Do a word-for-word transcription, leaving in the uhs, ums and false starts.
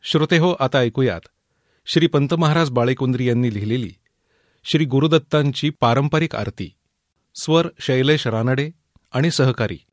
श्रोतेहो, आता ऐकूयात श्री पंत महाराज बाळेकुंद्री यांनी लिहिलेली श्री गुरुदत्तांची पारंपरिक आरती. स्वर शैलेश रानडे आणि सहकारी.